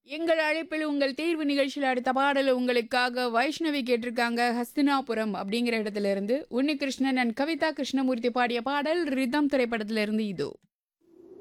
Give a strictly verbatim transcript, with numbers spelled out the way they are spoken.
எங்கள் அழைப்பில் உங்கள் தேர்வு நிகழ்ச்சியில் அடுத்த பாடல் உங்களுக்காக வைஷ்ணவி கேட்டிருக்காங்க. ஹஸ்தினாபுரம் அப்படிங்கிற இடத்துல இருந்து உன்னிகிருஷ்ணன் அண்ட் கவிதா கிருஷ்ணமூர்த்தி பாடிய பாடல் ரிதம் திரைப்படத்திலிருந்து இதோ.